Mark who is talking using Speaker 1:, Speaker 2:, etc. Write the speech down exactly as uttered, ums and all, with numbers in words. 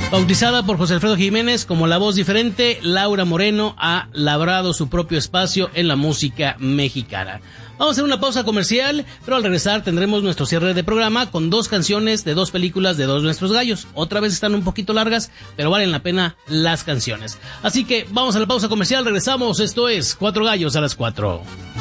Speaker 1: Bautizada por José Alfredo Jiménez como la voz diferente, Laura Moreno ha labrado su propio espacio en la música mexicana. Vamos a hacer una pausa comercial, pero al regresar tendremos nuestro cierre de programa con dos canciones de dos películas de dos de nuestros gallos. Otra vez están un poquito largas, pero valen la pena las canciones. Así que vamos a la pausa comercial, regresamos. Esto es Cuatro Gallos a las Cuatro.